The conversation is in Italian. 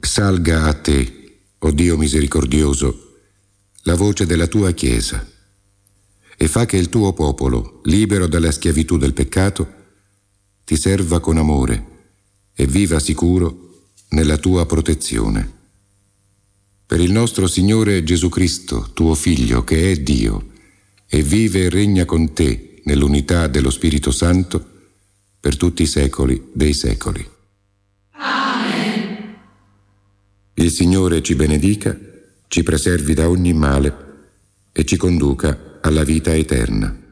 salga a te, o Dio misericordioso, la voce della tua Chiesa e fa che il tuo popolo, libero dalla schiavitù del peccato, ti serva con amore e viva sicuro nella tua protezione. Per il nostro Signore Gesù Cristo, tuo Figlio, che è Dio, e vive e regna con te nell'unità dello Spirito Santo, per tutti i secoli dei secoli. Amen. Il Signore ci benedica, ci preservi da ogni male e ci conduca alla vita eterna.